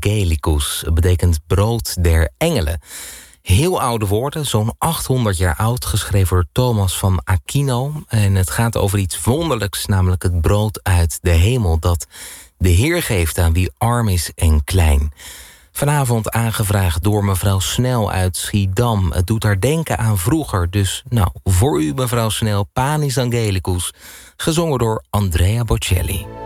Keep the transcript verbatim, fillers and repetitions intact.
Angelicus. Het betekent brood der engelen. Heel oude woorden, zo'n achthonderd jaar oud, geschreven door Thomas van Aquino. En het gaat over iets wonderlijks, namelijk het brood uit de hemel, dat de Heer geeft aan wie arm is en klein. Vanavond aangevraagd door mevrouw Snel uit Schiedam. Het doet haar denken aan vroeger. Dus nou, voor u mevrouw Snel, Panis Angelicus, gezongen door Andrea Bocelli.